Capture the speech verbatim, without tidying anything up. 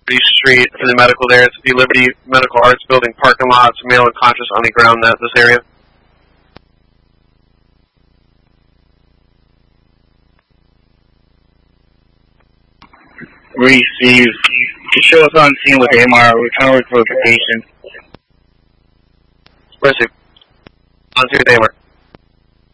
Liberty Street for the medical there. It's the Liberty Medical Arts Building parking lot. It's male unconscious on the ground in this area. Received. You show us on scene with A M R. We're trying to work for the patient. Received. On scene with A M R.